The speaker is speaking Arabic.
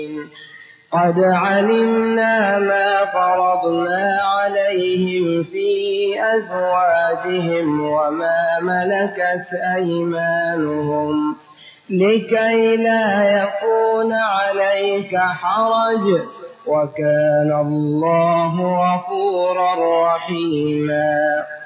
قد علمنا ما فرضنا عليهم في أزواجهم وما ملكت أيمانهم لكي لا يكون عليك حرج وكان الله غفورا رحيما